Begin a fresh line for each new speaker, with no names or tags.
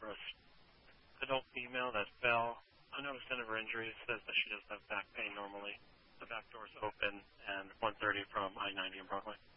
for a adult female that fell. Unknown extent of her injuries, says that she doesn't have back pain normally. The back door is open, and 130 from I-90 and Broadway.